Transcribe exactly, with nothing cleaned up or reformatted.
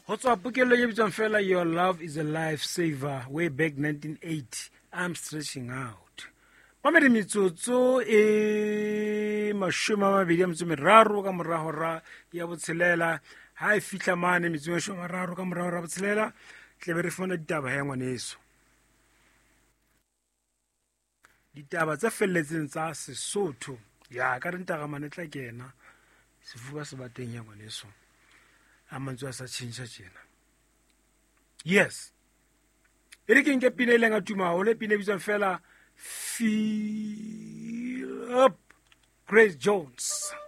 What's up, fella? Your love is a lifesaver. Way back nineteen eighty, I'm stretching out. Mamedi mitsotso e mashome a mabedi a metso e meraro ka morago ra ya botshelela ha e fihla mane metso e mashome a mararo ka morago ra botshelela tle be re fona ditaba ya ngwaneso. Ditaba tse felletseng tsa Sesotho ya ka re ntagamane tla kena sefuba se bateng ya ngwaneso. Amantswe a sa tšhentšha tjena. Yes, e re ke nke pina e leng a tuma haholo, pina e bitswang fela Feel Up, Grace Jones.